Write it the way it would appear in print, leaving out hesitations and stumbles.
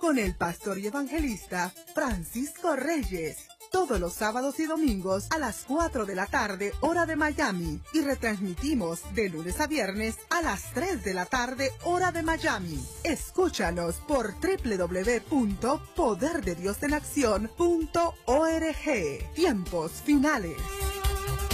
con el pastor y evangelista Francisco Reyes. Todos los sábados y domingos a las 4 de la tarde, hora de Miami. Y retransmitimos de lunes a viernes a las 3 de la tarde, hora de Miami. Escúchanos por www.poderdeDiosenacción.org. Tiempos finales.